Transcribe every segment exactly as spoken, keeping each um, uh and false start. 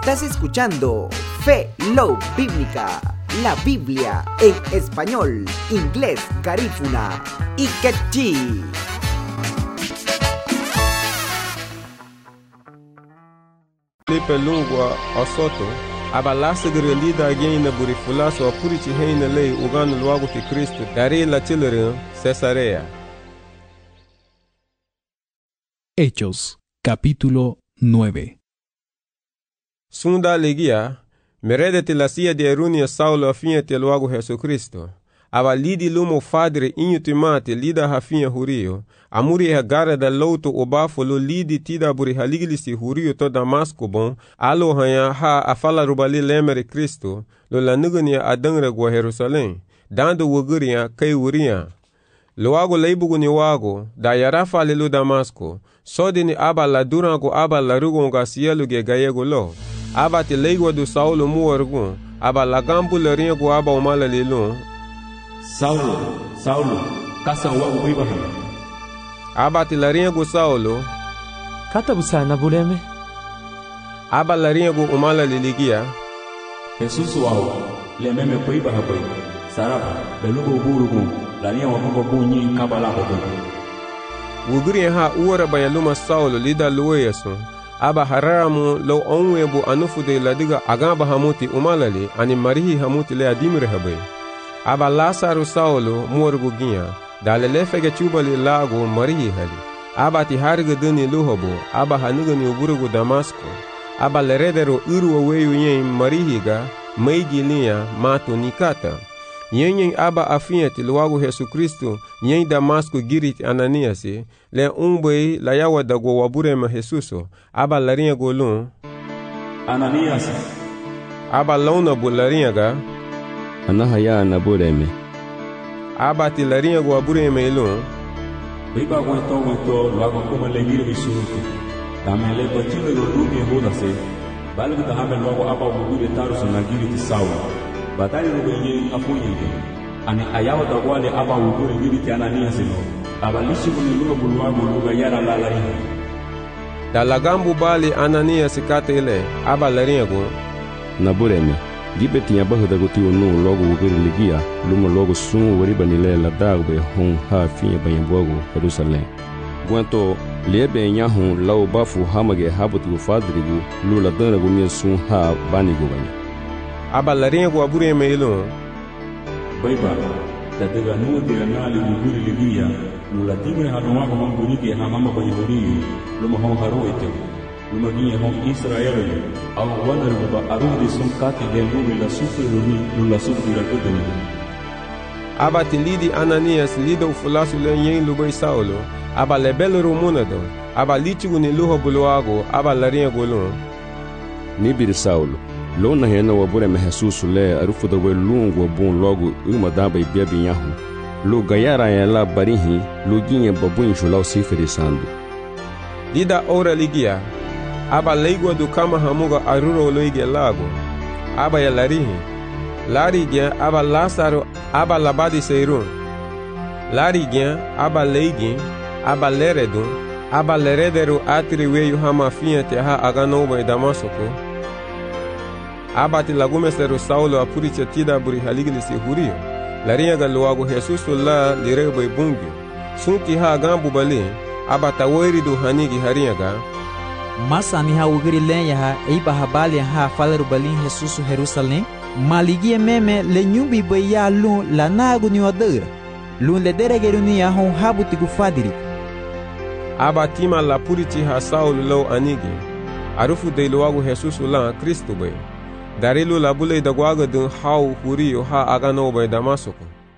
Estás escuchando Fe Love Bíblica, la Biblia en español, inglés, garífuna y quechí. Lepe lungwa osoto abalasa gerelida agenda burifulaso apurichi heina lei ugano luago ti Cristo dari la chilere Cesarea. Hechos, capítulo nueve. Sunda legia, meredete la sia de erunia Saulo afinha te luago Jesucristo. Aba lidi lumo fadre inho timate lida hafinha hurio. Amuri ha gara da louto obafo lo lidi tida buri haligilisi hurio to Damasco bon. Alo hanya ha afala rubali lemere Cristo. Lo la nugania adangre gwa Jerusalém. Dando wuguria kai wuria. Luago leibugu ni wago, da yarafa lelu Damasco. Sode ni aba la durango aba la rugonga sielu ge gayego lo. Aba te leigwa do Saulo muargun. Aba la gambu le ringo aba umala lelu. Saulo, Saulo, kasa wago Ibrahim. Aba te la ringo Saulo. Kata busa na buleme. Aba la ringo umala liligia. Jesus wago, le meme po Ibrahim. Saraba, belugo burugun, la ringo wago bunyi kabala wago. Wuguri ha uwara bayaluma Saulo lida luweyasu. Aba haramu lo onwebu anufude ladiga agamba hamuti umalali ani marihi hamuti le adimire habe. Aba Lazaro Saulo muorgu ginha, dalele fege chubali lago marihi hali. Aba ti harga duni luhobo, aba hanugani uburugu Damasco. Aba leredero uru weyu yen marihiga, meigi linha mato nikata. Yen aba afinha ti luago Jesucristo, yen Damasco girit Ananiasi, le umbei la yawa da go waburema Jesuso. Aba larinha golun. Ananias. Aba launa bu larinha ga. Anahaya nabureme. Aba ti larinha go waburema ilun. Riba guento guento luago como le gire bisuruku. Tamele bachile lo rumi hodase. Balgu da habe luago aba wugure tarusu na giri ti Saulo. Batali lo benye afunyege. Ani ayawa da wale aba wugure giri ti Ananias no. Aba lishi kuni luga buluago luga yara la larinha. Da lagambu bali Ananias kate ile. Aba larinha go. Nabureme. Gibe tinha barra da gotio no logo wugure ligia. Luma logo sun wariba nile la dagbe hon ha finha banhambogo Jerusalém. Guanto lebe nyahun lau bafu hamage habutu fadrigu lula dana gumia sun ha banigo bani. Aba larinha go abureme ilun. Baiba, da daga nuwa tira nali wugure ligia. Lula timre hano wako mambunike ha mama banyuriyu. Luma hon haroete. Luma ginye hon Israeli. Au wana ruba arudi sun kati de lumi la sufri lumi lula sufri la kudeni. Aba ti lidi Ananias lido ufulasu le yen lubai Saulo. Aba lebele rumunado. Aba lichigu ni luho buluago. Aba larinha golun. Nibiri Saulo. Lona hena wabure me Jesus le arufu da we lungo bon logo uma daba e bebe nyahu. Lo gayara ya la barihi lo ginye babun jolau sifere sandu. Lida ora ligia. Aba leigwa do kama hamuga aruro loige lago. Aba ya larihi. Larigia aba Lazaro aba labadi seirun. Larigia aba leigi. Aba leredun. Aba leredero atri weyu hama finha te ha aganoba e Damasco. Aba ti lagumesero Saulo apuricha tida buri haligilisi hurio. Larinha galuago Jesus la lirebo e bungi. Sunti ha gambu bali. Aba taweri do hanigi harinha ga. Masa ni ha wugiri lenha ha eiba habali ha falaru balin Jesus Jerusalém. Maligia meme le nyumbi baya lun la nagu ni wadera. Lun le deregeru ni ya hon habuti gufadiri. Aba tima la purichi ha Saulo lo anigi. Arufu de luago Jesus la Cristo bay. Darilu la bule da gwaga dun hau hurio ha agano bay Damasco.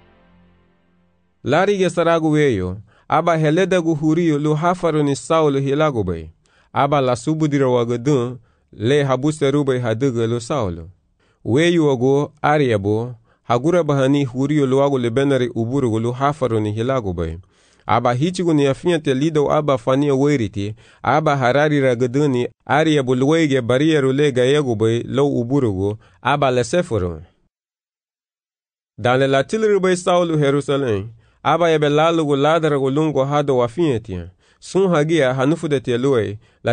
Larige saragu weyo. Aba heleda gu hurio lu hafaru ni Saulo hilago bay. Aba la subudira waga dun le habuseru bay haduga lu Saulo. Weyu wago ariabo hagura bahani hurio lu wago le benari uburu lu hafaru ni hilago bay. Aba hichigu ni afinha te lido aba fania weriti. Aba harari ragaduni ariabo luwege barieru le gayego bay lo uburugo. Aba le sefuru. Dan le latilru bay Saulo Jerusalém. Aba ebe lalugu ladaragu lungo hado wafinha tia. Sun hagia hanufu de te luwe.